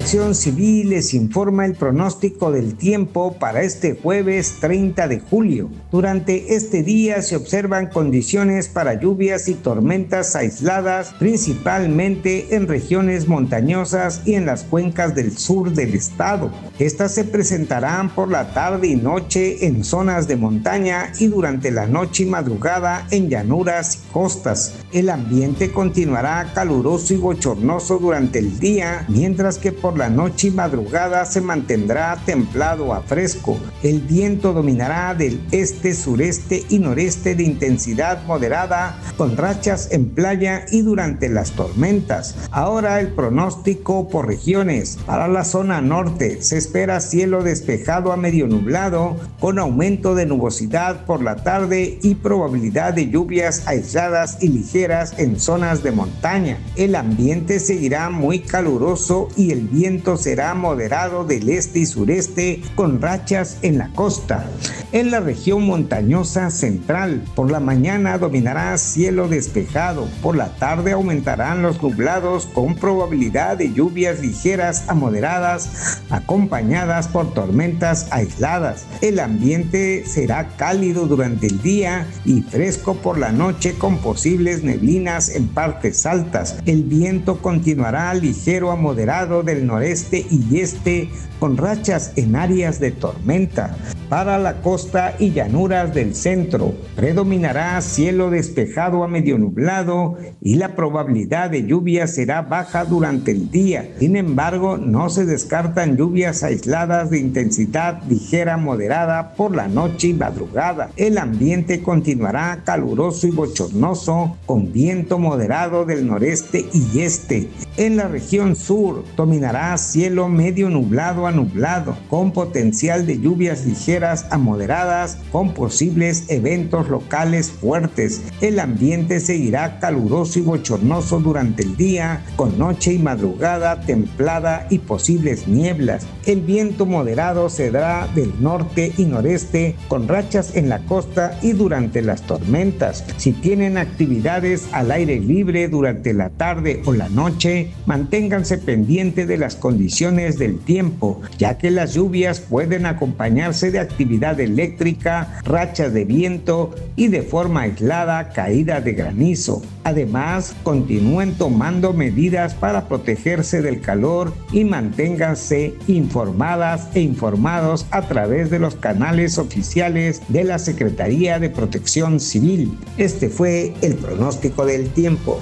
Protección Civil les informa el pronóstico del tiempo para este jueves 30 de julio. Durante este día se observan condiciones para lluvias y tormentas aisladas, principalmente en regiones montañosas y en las cuencas del sur del estado. Estas se presentarán por la tarde y noche en zonas de montaña y durante la noche y madrugada en llanuras y costas. El ambiente continuará caluroso y bochornoso durante el día, mientras que por la noche y madrugada se mantendrá templado a fresco. El viento dominará del este, sureste y noreste de intensidad moderada, con rachas en playa y durante las tormentas. Ahora el pronóstico por regiones. Para la zona norte se espera cielo despejado a medio nublado, con aumento de nubosidad por la tarde y probabilidad de lluvias aisladas y ligeras en zonas de montaña. El ambiente seguirá muy caluroso y el viento será moderado del este y sureste, con rachas en la costa. En la región montañosa central, por la mañana dominará cielo despejado, por la tarde aumentarán los nublados con probabilidad de lluvias ligeras a moderadas, acompañadas por tormentas aisladas. El ambiente será cálido durante el día y fresco por la noche, con posibles neblinas en partes altas. El viento continuará ligero a moderado del noreste y este, con rachas en áreas de tormenta. Para la costa y llanuras del centro, predominará cielo despejado a medio nublado y la probabilidad de lluvia será baja durante el día. Sin embargo, no se descartan lluvias aisladas de intensidad ligera moderada por la noche y madrugada. El ambiente continuará caluroso y bochornoso, con viento moderado del noreste y este. En la región sur, dominará cielo medio nublado a nublado, con potencial de lluvias ligeras a moderadas, con posibles eventos locales fuertes. El ambiente seguirá caluroso y bochornoso durante el día, con noche y madrugada templada y posibles nieblas. El viento moderado se dará del norte y noreste, con rachas en la costa y durante las tormentas. Si tienen actividades al aire libre durante la tarde o la noche, manténganse pendientes de las condiciones del tiempo, ya que las lluvias pueden acompañarse de actividad eléctrica, rachas de viento y de forma aislada caída de granizo. Además, continúen tomando medidas para protegerse del calor y manténganse informadas e informados a través de los canales oficiales de la Secretaría de Protección Civil. Este fue el pronóstico del tiempo.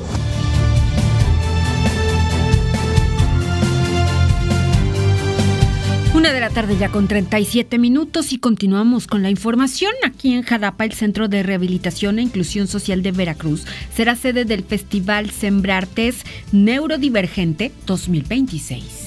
1:00 p.m. ya con 37 minutos y continuamos con la información. Aquí en Jalapa, el Centro de Rehabilitación e Inclusión Social de Veracruz será sede del Festival Sembrartes Neurodivergente 2026.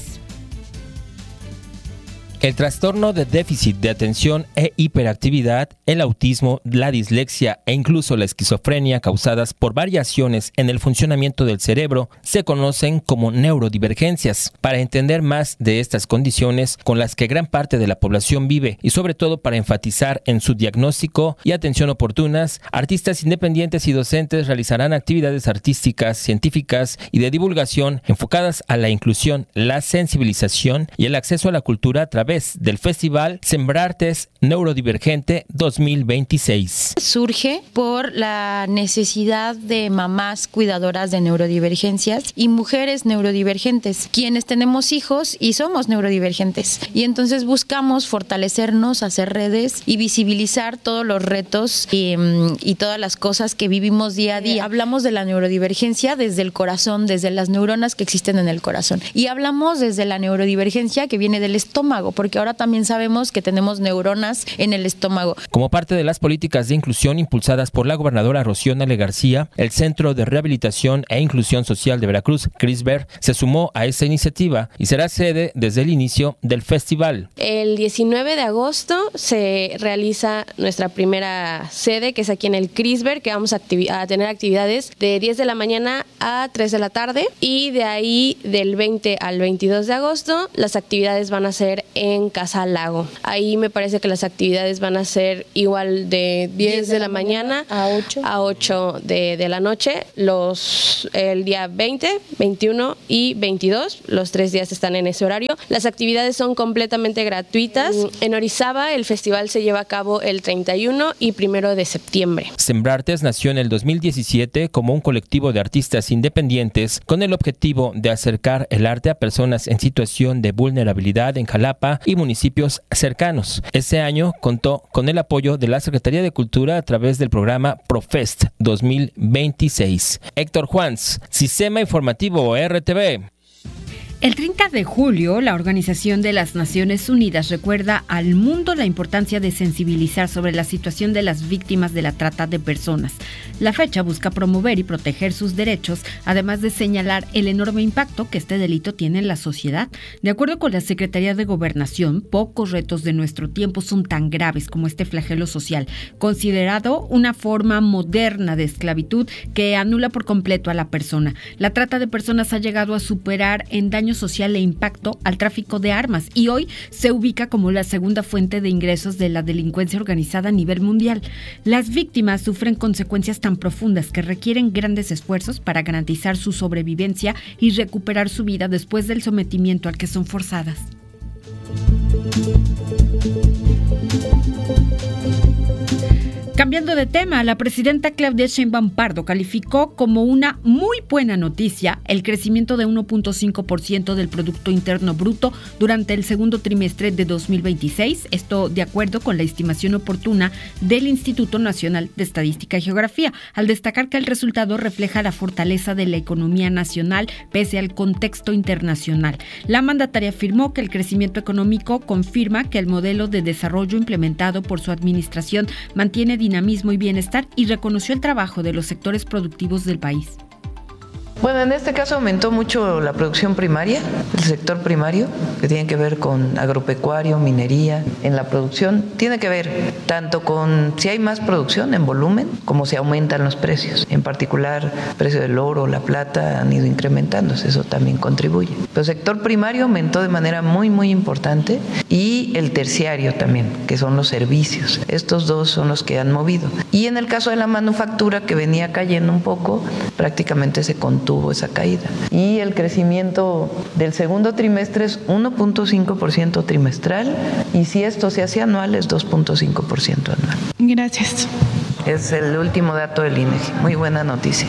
El trastorno de déficit de atención e hiperactividad, el autismo, la dislexia e incluso la esquizofrenia causadas por variaciones en el funcionamiento del cerebro se conocen como neurodivergencias. Para entender más de estas condiciones con las que gran parte de la población vive y sobre todo para enfatizar en su diagnóstico y atención oportunas, artistas independientes y docentes realizarán actividades artísticas, científicas y de divulgación enfocadas a la inclusión, la sensibilización y el acceso a la cultura a través del Festival Sembrartes Neurodivergente 2026. Surge por la necesidad de mamás cuidadoras de neurodivergencias y mujeres neurodivergentes, quienes tenemos hijos y somos neurodivergentes. Y entonces buscamos fortalecernos, hacer redes y visibilizar todos los retos y todas las cosas que vivimos día a día. Hablamos de la neurodivergencia desde el corazón, desde las neuronas que existen en el corazón. Y hablamos desde la neurodivergencia que viene del estómago, porque ahora también sabemos que tenemos neuronas en el estómago. Como parte de las políticas de inclusión impulsadas por la gobernadora Rocío Nale García, el Centro de Rehabilitación e Inclusión Social de Veracruz, CRISVER, se sumó a esta iniciativa y será sede desde el inicio del festival. El 19 de agosto se realiza nuestra primera sede, que es aquí en el CRISVER, que vamos a tener actividades de 10 de la mañana a 3 de la tarde, y de ahí del 20 al 22 de agosto las actividades van a ser en en Casa Lago. Ahí me parece que las actividades van a ser igual de 10 de la mañana a 8 de la noche, el día 20, 21 y 22, los 3 días están en ese horario. Las actividades son completamente gratuitas. En Orizaba el festival se lleva a cabo el 31 y 1 de septiembre. Sembrartes nació en el 2017 como un colectivo de artistas independientes con el objetivo de acercar el arte a personas en situación de vulnerabilidad en Jalapa y municipios cercanos. Este año contó con el apoyo de la Secretaría de Cultura a través del programa Profest 2026. Héctor Juans, Sistema Informativo RTV. El 30 de julio, la Organización de las Naciones Unidas recuerda al mundo la importancia de sensibilizar sobre la situación de las víctimas de la trata de personas. La fecha busca promover y proteger sus derechos, además de señalar el enorme impacto que este delito tiene en la sociedad. De acuerdo con la Secretaría de Gobernación, pocos retos de nuestro tiempo son tan graves como este flagelo social, considerado una forma moderna de esclavitud que anula por completo a la persona. La trata de personas ha llegado a superar en daño social e impacto al tráfico de armas y hoy se ubica como la segunda fuente de ingresos de la delincuencia organizada a nivel mundial. Las víctimas sufren consecuencias tan profundas que requieren grandes esfuerzos para garantizar su sobrevivencia y recuperar su vida después del sometimiento al que son forzadas. Cambiando de tema, la presidenta Claudia Sheinbaum Pardo calificó como una muy buena noticia el crecimiento de 1.5% del Producto Interno Bruto durante el segundo trimestre de 2026, esto de acuerdo con la estimación oportuna del Instituto Nacional de Estadística y Geografía, al destacar que el resultado refleja la fortaleza de la economía nacional pese al contexto internacional. La mandataria afirmó que el crecimiento económico confirma que el modelo de desarrollo implementado por su administración mantiene dinamismo y bienestar y reconoció el trabajo de los sectores productivos del país. Bueno, en este caso aumentó mucho la producción primaria, el sector primario, que tiene que ver con agropecuario, minería, en la producción. Tiene que ver tanto con si hay más producción en volumen, como si aumentan los precios. En particular, el precio del oro, la plata han ido incrementándose, eso también contribuye. Pero el sector primario aumentó de manera muy, muy importante y el terciario también, que son los servicios. Estos dos son los que han movido. Y en el caso de la manufactura, que venía cayendo un poco, prácticamente se contuvo esa caída. Y el crecimiento del segundo trimestre es 1.5% trimestral y si esto se hace anual es 2.5% anual. Gracias. Es el último dato del INEGI. Muy buena noticia.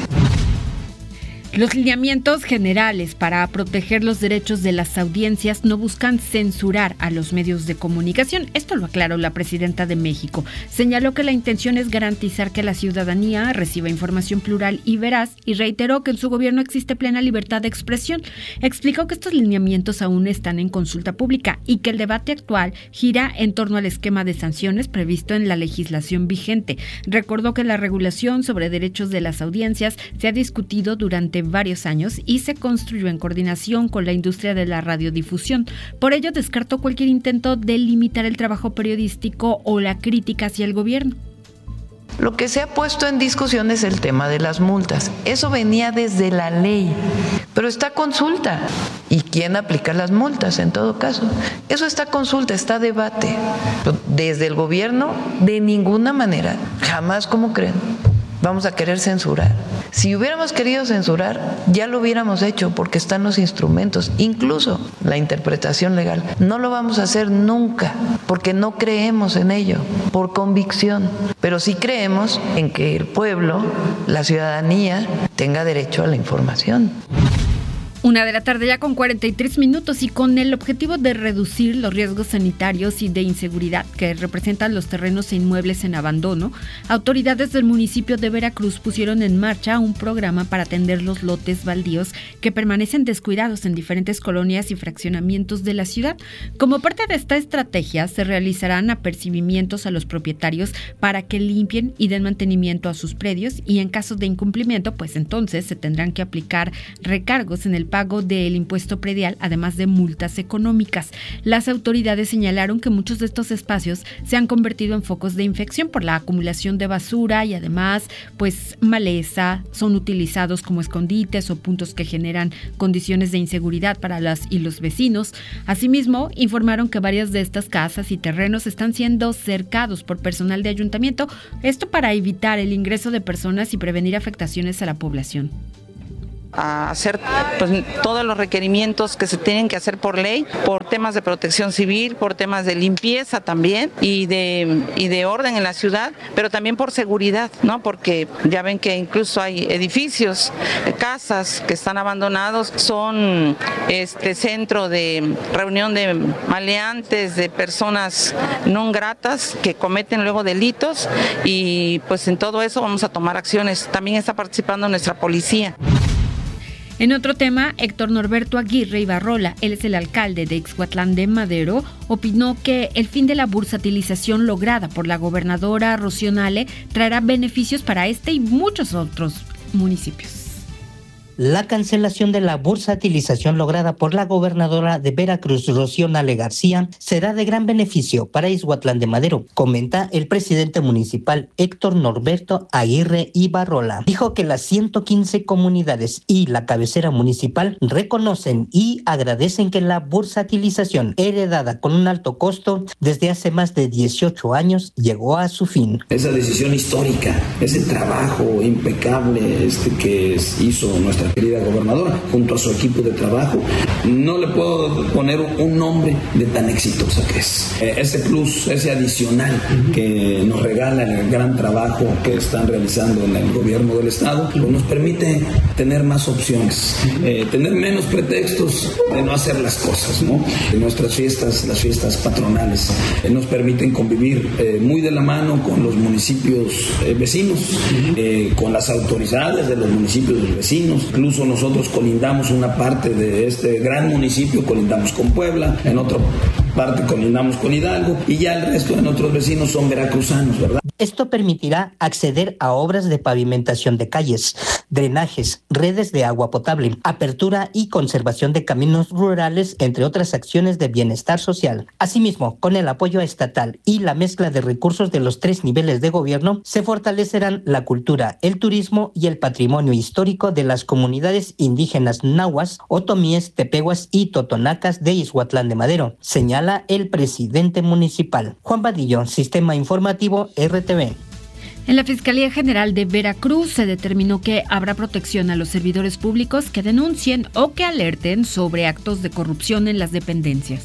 Los lineamientos generales para proteger los derechos de las audiencias no buscan censurar a los medios de comunicación. Esto lo aclaró la presidenta de México. Señaló que la intención es garantizar que la ciudadanía reciba información plural y veraz y reiteró que en su gobierno existe plena libertad de expresión. Explicó que estos lineamientos aún están en consulta pública y que el debate actual gira en torno al esquema de sanciones previsto en la legislación vigente. Recordó que la regulación sobre derechos de las audiencias se ha discutido durante varios años y se construyó en coordinación con la industria de la radiodifusión. Por ello, descartó cualquier intento de limitar el trabajo periodístico o la crítica hacia el gobierno. Lo que se ha puesto en discusión es el tema de las multas. Eso venía desde la ley, pero está a consulta. ¿Y quién aplica las multas en todo caso? Eso está a consulta, está a debate. Desde el gobierno, de ninguna manera, jamás, como creen, vamos a querer censurar. Si hubiéramos querido censurar, ya lo hubiéramos hecho porque están los instrumentos, incluso la interpretación legal. No lo vamos a hacer nunca porque no creemos en ello, por convicción. Pero sí creemos en que el pueblo, la ciudadanía, tenga derecho a la información. 1:00 p.m. ya con 43 minutos y con el objetivo de reducir los riesgos sanitarios y de inseguridad que representan los terrenos e inmuebles en abandono, autoridades del municipio de Veracruz pusieron en marcha un programa para atender los lotes baldíos que permanecen descuidados en diferentes colonias y fraccionamientos de la ciudad. Como parte de esta estrategia, se realizarán apercibimientos a los propietarios para que limpien y den mantenimiento a sus predios y en caso de incumplimiento, pues entonces se tendrán que aplicar recargos en el pago del impuesto predial, además de multas económicas. Las autoridades señalaron que muchos de estos espacios se han convertido en focos de infección por la acumulación de basura y además, pues, maleza. Son utilizados como escondites o puntos que generan condiciones de inseguridad para las y los vecinos. Asimismo, informaron que varias de estas casas y terrenos están siendo cercados por personal de ayuntamiento, esto para evitar el ingreso de personas y prevenir afectaciones a la población. A hacer pues todos los requerimientos que se tienen que hacer por ley, por temas de protección civil, por temas de limpieza también y de orden en la ciudad, pero también por seguridad, ¿no? Porque ya ven que incluso hay edificios, casas que están abandonados, son centro de reunión de maleantes, de personas no gratas que cometen luego delitos, y pues en todo eso vamos a tomar acciones. También está participando nuestra policía. En otro tema, Héctor Norberto Aguirre Ibarrola, él es el alcalde de Ixhuatlán de Madero, opinó que el fin de la bursatilización lograda por la gobernadora Rocío Nale traerá beneficios para este y muchos otros municipios. La cancelación de la bursatilización lograda por la gobernadora de Veracruz, Rocío Nale García, será de gran beneficio para Ixhuatlán de Madero, comenta el presidente municipal Héctor Norberto Aguirre Ibarrola. Dijo que las 115 comunidades y la cabecera municipal reconocen y agradecen que la bursatilización, heredada con un alto costo desde hace más de 18 años, llegó a su fin. Esa decisión histórica, ese trabajo impecable que hizo nuestra querida gobernadora junto a su equipo de trabajo, no le puedo poner un nombre de tan exitosa que es. Ese plus, ese adicional que nos regala el gran trabajo que están realizando en el gobierno del estado, pues nos permite tener más opciones, tener menos pretextos de no hacer las cosas, ¿no? Nuestras fiestas, las fiestas patronales, nos permiten convivir muy de la mano con los municipios vecinos, con las autoridades de los municipios vecinos. Incluso nosotros colindamos una parte de este gran municipio, colindamos con Puebla, en otra parte colindamos con Hidalgo, y ya el resto de nuestros vecinos son veracruzanos, ¿verdad? Esto permitirá acceder a obras de pavimentación de calles, drenajes, redes de agua potable, apertura y conservación de caminos rurales, entre otras acciones de bienestar social. Asimismo, con el apoyo estatal y la mezcla de recursos de los 3 niveles de gobierno, se fortalecerán la cultura, el turismo y el patrimonio histórico de las comunidades indígenas nahuas, otomíes, tepehuas y totonacas de Ixhuatlán de Madero, señala el presidente municipal. Juan Vadillo, Sistema Informativo RTV. En la Fiscalía General de Veracruz se determinó que habrá protección a los servidores públicos que denuncien o que alerten sobre actos de corrupción en las dependencias.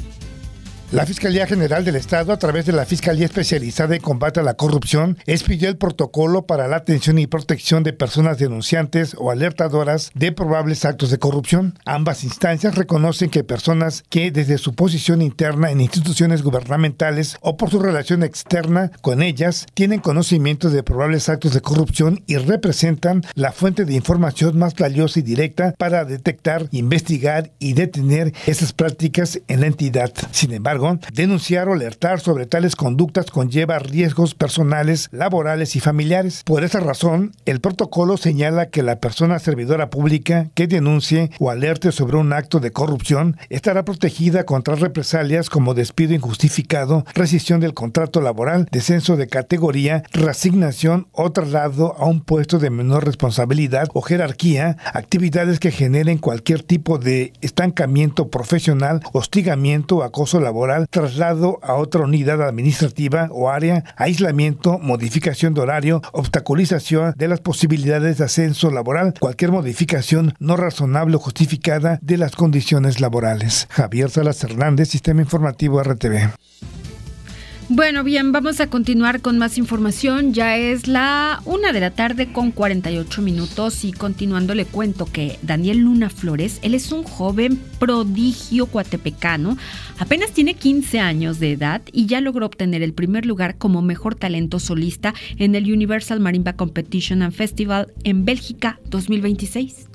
La Fiscalía General del Estado, a través de la Fiscalía Especializada en Combate a la Corrupción, expidió el protocolo para la atención y protección de personas denunciantes o alertadoras de probables actos de corrupción. Ambas instancias reconocen que personas que desde su posición interna en instituciones gubernamentales o por su relación externa con ellas tienen conocimiento de probables actos de corrupción y representan la fuente de información más valiosa y directa para detectar, investigar y detener esas prácticas en la entidad. Sin embargo, denunciar o alertar sobre tales conductas conlleva riesgos personales, laborales y familiares. Por esa razón, el protocolo señala que la persona servidora pública que denuncie o alerte sobre un acto de corrupción estará protegida contra represalias como despido injustificado, rescisión del contrato laboral, descenso de categoría, reasignación o traslado a un puesto de menor responsabilidad o jerarquía, actividades que generen cualquier tipo de estancamiento profesional, hostigamiento o acoso laboral, traslado a otra unidad administrativa o área, aislamiento, modificación de horario, obstaculización de las posibilidades de ascenso laboral, cualquier modificación no razonable o justificada de las condiciones laborales. Javier Salas Hernández, Sistema Informativo RTV. Bueno, bien, vamos a continuar con más información. Ya es la 1:48 p.m. y continuando le cuento que Daniel Luna Flores, él es un joven prodigio coatepecano, apenas tiene 15 años de edad y ya logró obtener el primer lugar como mejor talento solista en el Universal Marimba Competition and Festival en Bélgica 2026.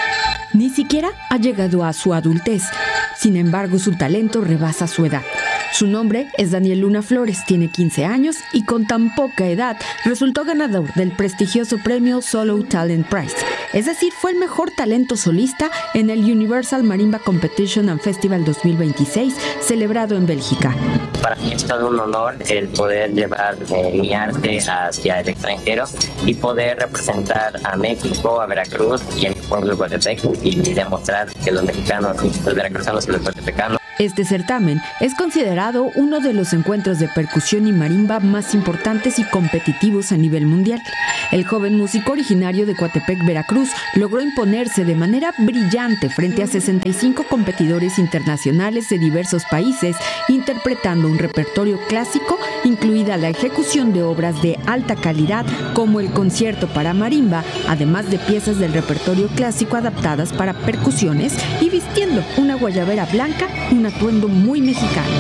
Ni siquiera ha llegado a su adultez. Sin embargo, su talento rebasa su edad. Su nombre es Daniel Luna Flores, tiene 15 años y con tan poca edad resultó ganador del prestigioso premio Solo Talent Prize. Es decir, fue el mejor talento solista en el Universal Marimba Competition and Festival 2026, celebrado en Bélgica. Para mí es todo un honor el poder llevar mi arte hacia el extranjero y poder representar a México, a Veracruz y a mi pueblo de Coatepec y demostrar que los mexicanos, los veracruzanos y los coatepecanos. Este certamen es considerado uno de los encuentros de percusión y marimba más importantes y competitivos a nivel mundial. El joven músico originario de Coatepec, Veracruz, logró imponerse de manera brillante frente a 65 competidores internacionales de diversos países, interpretando un repertorio clásico, incluida la ejecución de obras de alta calidad como el concierto para marimba, además de piezas del repertorio clásico adaptadas para percusiones y vistiendo una guayabera blanca, un atuendo muy mexicano.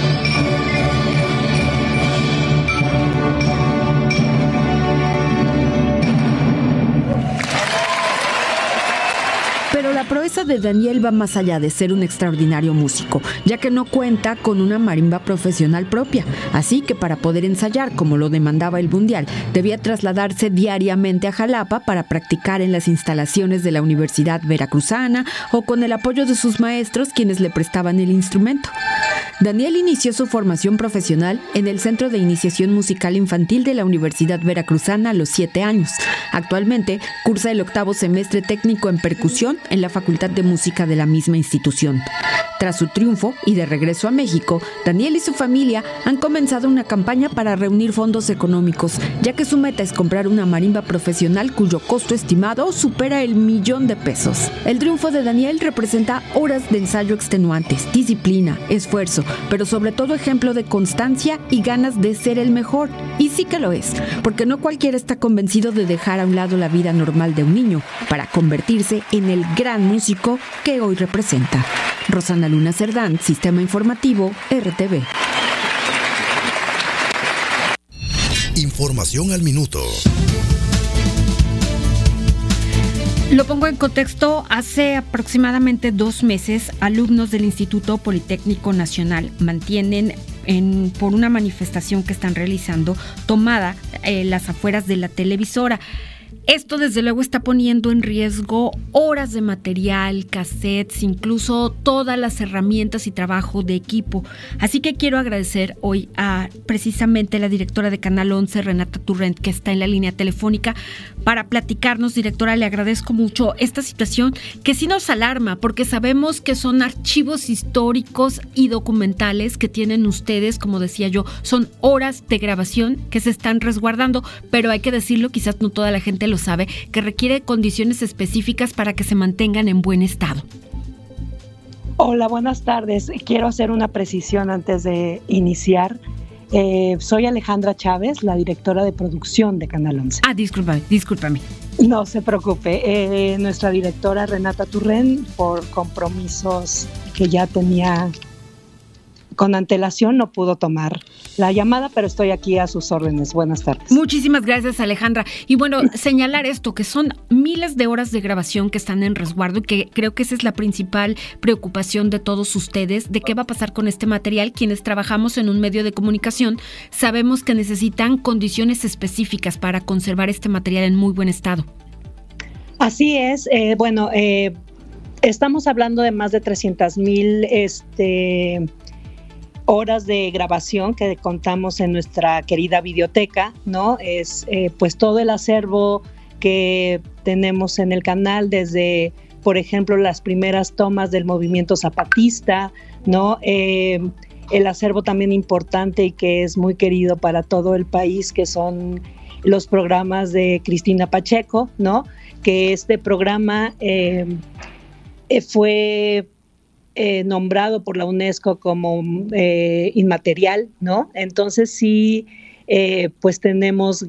Pero la proeza de Daniel va más allá de ser un extraordinario músico, ya que no cuenta con una marimba profesional propia. Así que para poder ensayar como lo demandaba el Mundial, debía trasladarse diariamente a Jalapa para practicar en las instalaciones de la Universidad Veracruzana o con el apoyo de sus maestros, quienes le prestaban el instrumento. Daniel inició su formación profesional en el Centro de Iniciación Musical Infantil de la Universidad Veracruzana a los 7 años. Actualmente cursa el 8º semestre técnico en percusión en la Facultad de Música de la misma institución. Tras su triunfo y de regreso a México, Daniel y su familia han comenzado una campaña para reunir fondos económicos, ya que su meta es comprar una marimba profesional cuyo costo estimado supera el $1,000,000. El triunfo de Daniel representa horas de ensayo extenuantes, disciplina, esfuerzo, pero sobre todo ejemplo de constancia y ganas de ser el mejor. Y sí que lo es, porque no cualquiera está convencido de dejar a un lado la vida normal de un niño para convertirse en el gran músico que hoy representa. Rosana Luna Cerdán, Sistema Informativo, RTV. Información al minuto. Lo pongo en contexto, hace aproximadamente 2 meses, alumnos del Instituto Politécnico Nacional mantienen por una manifestación que están realizando tomada las afueras de la televisora. Esto desde luego está poniendo en riesgo horas de material, cassettes, incluso todas las herramientas y trabajo de equipo. Así que quiero agradecer hoy a precisamente la directora de Canal 11, Renata Turrent, que está en la línea telefónica para platicarnos. Directora, le agradezco mucho esta situación que sí nos alarma, porque sabemos que son archivos históricos y documentales que tienen ustedes, como decía yo, son horas de grabación que se están resguardando, pero hay que decirlo, quizás no toda la gente lo sabe, que requiere condiciones específicas para que se mantengan en buen estado. Hola, buenas tardes. Quiero hacer una precisión antes de iniciar. Soy Alejandra Chávez, la directora de producción de Canal 11. Discúlpame. No se preocupe. Nuestra directora Renata Turrent, por compromisos que ya tenía con antelación, no pudo tomar la llamada, pero estoy aquí a sus órdenes. Buenas tardes. Muchísimas gracias, Alejandra. Y bueno, señalar esto, que son miles de horas de grabación que están en resguardo y que creo que esa es la principal preocupación de todos ustedes, de qué va a pasar con este material. Quienes trabajamos en un medio de comunicación sabemos que necesitan condiciones específicas para conservar este material en muy buen estado. Así es. Estamos hablando de más de 300,000 horas de grabación que contamos en nuestra querida videoteca, ¿no? Es pues todo el acervo que tenemos en el canal, desde, por ejemplo, las primeras tomas del movimiento zapatista, ¿no? El acervo también importante y que es muy querido para todo el país, que son los programas de Cristina Pacheco, ¿no? Que este programa fue nombrado por la UNESCO como inmaterial, ¿no? Entonces sí, pues tenemos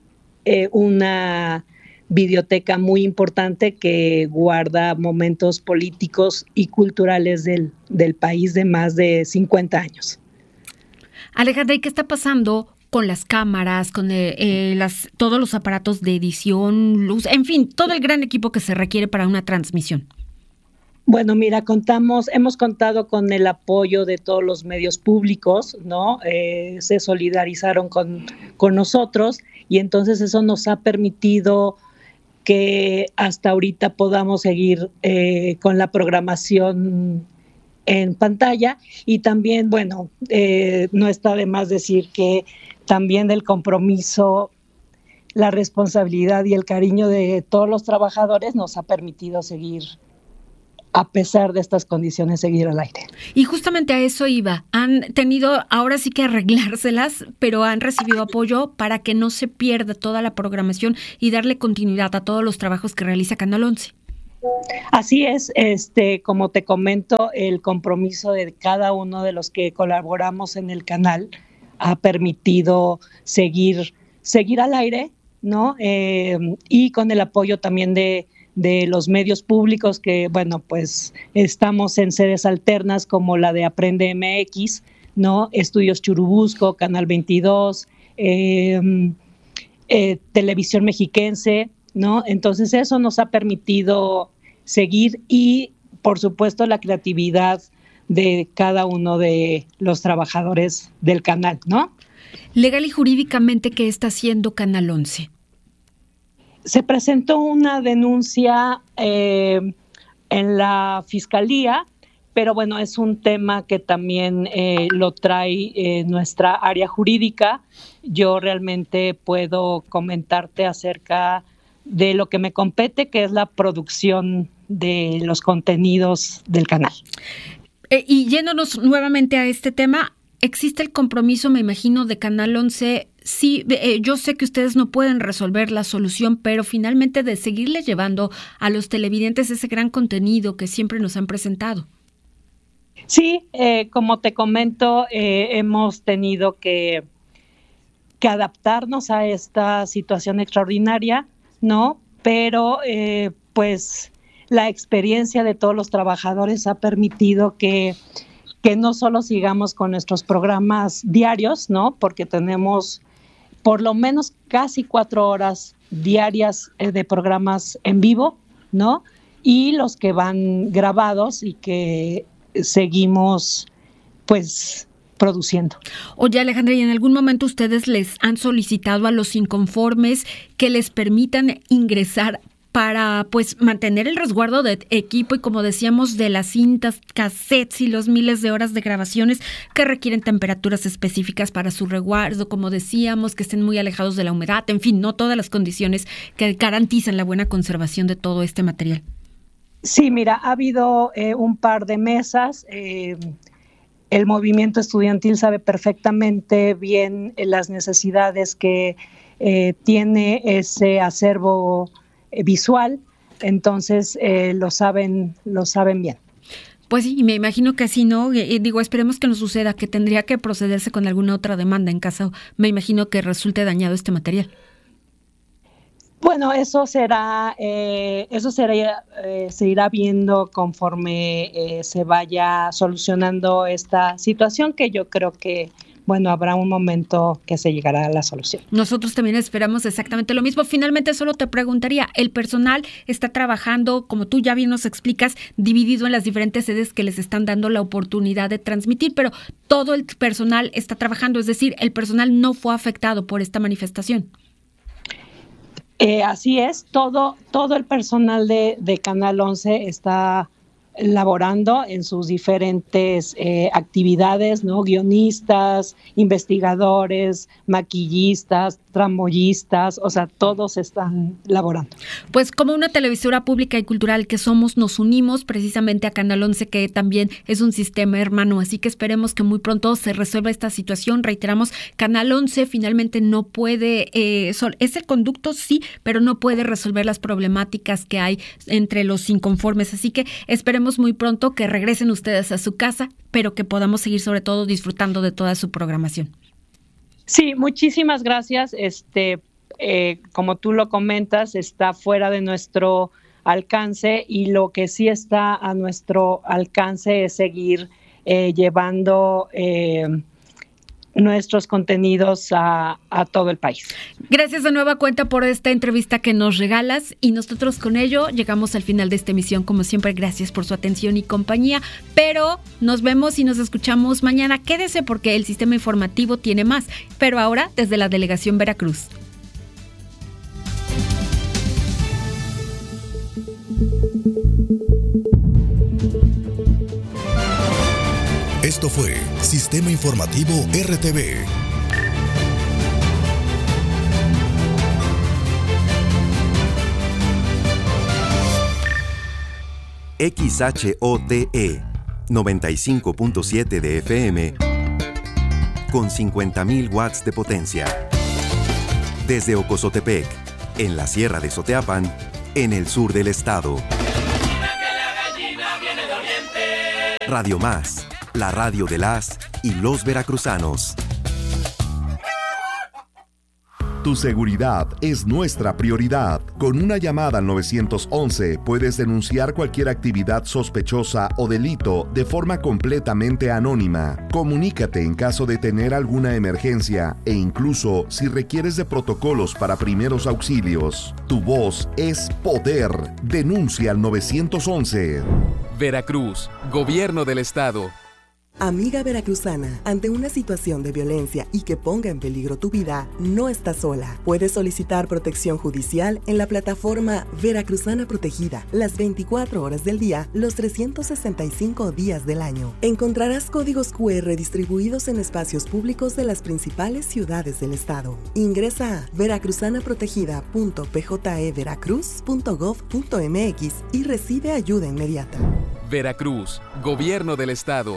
una videoteca muy importante que guarda momentos políticos y culturales del país de más de 50 años. Alejandra, ¿y qué está pasando con las cámaras, con todos los aparatos de edición, luz, en fin, todo el gran equipo que se requiere para una transmisión? Bueno, mira, hemos contado con el apoyo de todos los medios públicos, ¿no? Se solidarizaron con nosotros y entonces eso nos ha permitido que hasta ahorita podamos seguir con la programación en pantalla y también, bueno, no está de más decir que también el compromiso, la responsabilidad y el cariño de todos los trabajadores nos ha permitido seguir, a pesar de estas condiciones, seguir al aire. Y justamente a eso iba. Han tenido ahora sí que arreglárselas, pero han recibido apoyo para que no se pierda toda la programación y darle continuidad a todos los trabajos que realiza Canal 11. Así es, como te comento, el compromiso de cada uno de los que colaboramos en el canal ha permitido seguir al aire, ¿no? Y con el apoyo también de los medios públicos que, bueno, pues estamos en sedes alternas como la de Aprende MX, ¿no? Estudios Churubusco, Canal 22, Televisión Mexiquense, ¿no? Entonces eso nos ha permitido seguir y, por supuesto, la creatividad de cada uno de los trabajadores del canal, ¿no? Legal y jurídicamente, ¿qué está haciendo Canal 11? Se presentó una denuncia en la Fiscalía, pero bueno, es un tema que también lo trae nuestra área jurídica. Yo realmente puedo comentarte acerca de lo que me compete, que es la producción de los contenidos del canal. Y yéndonos nuevamente a este tema, ¿existe el compromiso, me imagino, de Canal 11? Sí, yo sé que ustedes no pueden resolver la solución, pero finalmente de seguirle llevando a los televidentes ese gran contenido que siempre nos han presentado. Sí, como te comento, hemos tenido que adaptarnos a esta situación extraordinaria, ¿no? Pero pues la experiencia de todos los trabajadores ha permitido que no solo sigamos con nuestros programas diarios, ¿no? Porque tenemos por lo menos casi 4 horas diarias de programas en vivo, ¿no? Y los que van grabados y que seguimos, pues, produciendo. Oye, Alejandra, ¿y en algún momento ustedes les han solicitado a los inconformes que les permitan ingresar para, pues, mantener el resguardo de equipo y, como decíamos, de las cintas, cassettes y los miles de horas de grabaciones que requieren temperaturas específicas para su resguardo, como decíamos, que estén muy alejados de la humedad, en fin, no todas las condiciones que garantizan la buena conservación de todo este material? Sí, mira, ha habido un par de mesas. El movimiento estudiantil sabe perfectamente bien las necesidades que tiene ese acervo visual, entonces lo saben bien. Pues sí, me imagino que sí, ¿no? Digo, esperemos que no suceda, que tendría que procederse con alguna otra demanda en caso, me imagino, que resulte dañado este material. Bueno, eso se irá viendo conforme se vaya solucionando esta situación, que yo creo que, bueno, habrá un momento que se llegará a la solución. Nosotros también esperamos exactamente lo mismo. Finalmente, solo te preguntaría, ¿el personal está trabajando, como tú ya bien nos explicas, dividido en las diferentes sedes que les están dando la oportunidad de transmitir, pero todo el personal está trabajando? Es decir, ¿el personal no fue afectado por esta manifestación? Así es, todo el personal de Canal 11 está laborando en sus diferentes actividades, ¿no? Guionistas, investigadores, maquillistas, tramoyistas, o sea, todos están laborando. Pues como una televisora pública y cultural que somos, nos unimos precisamente a Canal 11, que también es un sistema hermano, así que esperemos que muy pronto se resuelva esta situación. Reiteramos, Canal 11 finalmente no puede, es el conducto, sí, pero no puede resolver las problemáticas que hay entre los inconformes, así que esperemos muy pronto que regresen ustedes a su casa, pero que podamos seguir sobre todo disfrutando de toda su programación. Sí, muchísimas gracias. Como tú lo comentas, está fuera de nuestro alcance, y lo que sí está a nuestro alcance es seguir llevando nuestros contenidos a todo el país. Gracias de nueva cuenta por esta entrevista que nos regalas, y nosotros con ello llegamos al final de esta emisión. Como siempre, gracias por su atención y compañía, pero nos vemos y nos escuchamos mañana. Quédese porque el sistema informativo tiene más, pero ahora desde la Delegación Veracruz. Esto fue Sistema Informativo RTV. XHOTE 95.7 de FM con 50.000 watts de potencia. Desde Ocozotepec, en la Sierra de Soteapan, en el sur del estado. Radio Más, la radio de las y los veracruzanos. Tu seguridad es nuestra prioridad. Con una llamada al 911 puedes denunciar cualquier actividad sospechosa o delito de forma completamente anónima. Comunícate en caso de tener alguna emergencia e incluso si requieres de protocolos para primeros auxilios. Tu voz es poder. Denuncia al 911. Veracruz, Gobierno del Estado. Amiga veracruzana, ante una situación de violencia y que ponga en peligro tu vida, no estás sola. Puedes solicitar protección judicial en la plataforma Veracruzana Protegida, las 24 horas del día, los 365 días del año. Encontrarás códigos QR distribuidos en espacios públicos de las principales ciudades del estado. Ingresa a veracruzanaprotegida.pjeveracruz.gov.mx y recibe ayuda inmediata. Veracruz, Gobierno del Estado.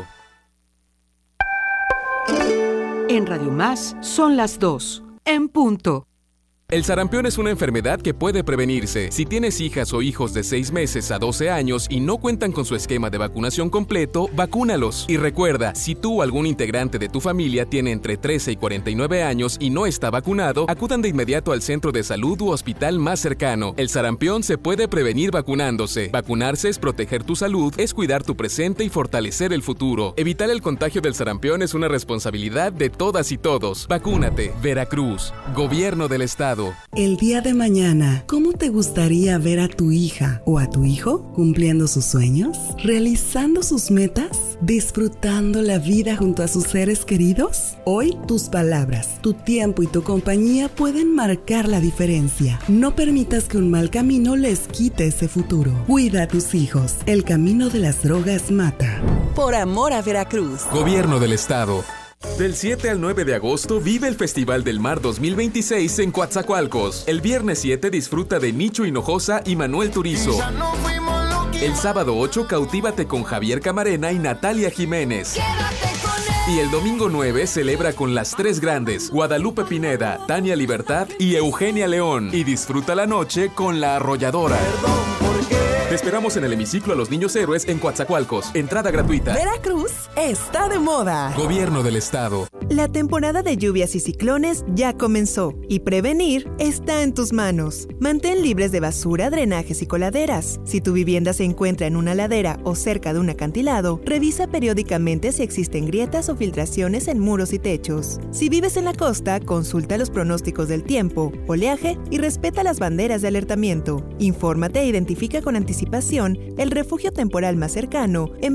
En Radio Más son las 2, en punto. El sarampión es una enfermedad que puede prevenirse. Si tienes hijas o hijos de 6 meses a 12 años y no cuentan con su esquema de vacunación completo, vacúnalos. Y recuerda, si tú o algún integrante de tu familia tiene entre 13 y 49 años y no está vacunado, acudan de inmediato al centro de salud u hospital más cercano. El sarampión se puede prevenir vacunándose. Vacunarse es proteger tu salud, es cuidar tu presente y fortalecer el futuro. Evitar el contagio del sarampión es una responsabilidad de todas y todos. Vacúnate. Veracruz, Gobierno del Estado. El día de mañana, ¿cómo te gustaría ver a tu hija o a tu hijo cumpliendo sus sueños? ¿Realizando sus metas? ¿Disfrutando la vida junto a sus seres queridos? Hoy, tus palabras, tu tiempo y tu compañía pueden marcar la diferencia. No permitas que un mal camino les quite ese futuro. Cuida a tus hijos. El camino de las drogas mata. Por amor a Veracruz. Gobierno del Estado. Del 7 al 9 de agosto vive el Festival del Mar 2026 en Coatzacoalcos. El viernes 7 disfruta de Nicho Hinojosa y Manuel Turizo. El sábado 8 cautívate con Javier Camarena y Natalia Jiménez. Y el domingo 9 celebra con las tres grandes, Guadalupe Pineda, Tania Libertad y Eugenia León. Y disfruta la noche con La Arrolladora. Te esperamos en el hemiciclo a los Niños Héroes en Coatzacoalcos. Entrada gratuita. Veracruz está de moda. Gobierno del Estado. La temporada de lluvias y ciclones ya comenzó y prevenir está en tus manos. Mantén libres de basura, drenajes y coladeras. Si tu vivienda se encuentra en una ladera o cerca de un acantilado, revisa periódicamente si existen grietas o filtraciones en muros y techos. Si vives en la costa, consulta los pronósticos del tiempo, oleaje y respeta las banderas de alertamiento. Infórmate e identifica con anticipación el refugio temporal más cercano en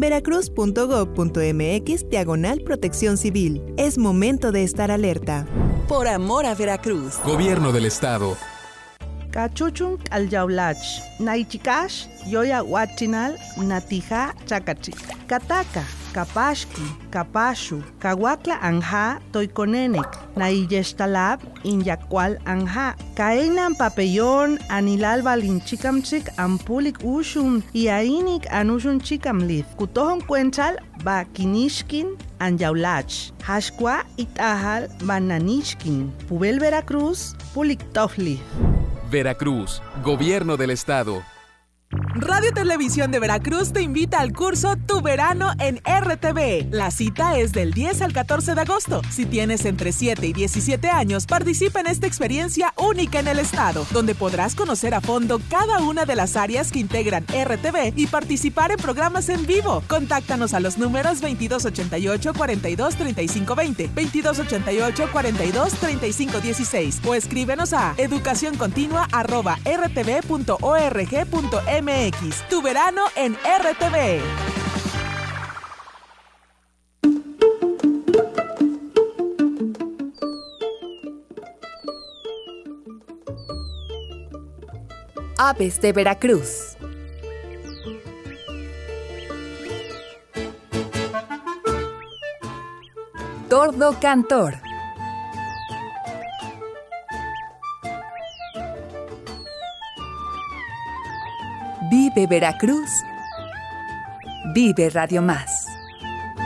veracruz.gov.mx/protección civil. Es momento de estar alerta. Por amor a Veracruz. Gobierno del Estado. Cachuchun al yaulach, naichikash, yoya huachinal, natija chakachik, kataka, kapashki, kapashu, kawakla anja, toiconenek, naiyestalab, inyacual anja, kaenan papellón, anilal balinchikamchik, ampulik ushun, y ainik anushun chikamlith, kutohon cuenchal, bakinishkin, anyaulach, hashkwa itahal, bananishkin, pubel Veracruz, pulik tofli. Veracruz, Gobierno del Estado. Radio Televisión de Veracruz te invita al curso Tu Verano en RTV. La cita es del 10 al 14 de agosto. Si tienes entre 7 y 17 años, participa en esta experiencia única en el estado, donde podrás conocer a fondo cada una de las áreas que integran RTV y participar en programas en vivo. Contáctanos a los números 2288-423520, 2288-423516 o escríbenos a educacioncontinua@rtv.org.mx. Tu verano en RTV. Aves de Veracruz. Tordo cantor. Vive Veracruz. Vive Radio Más.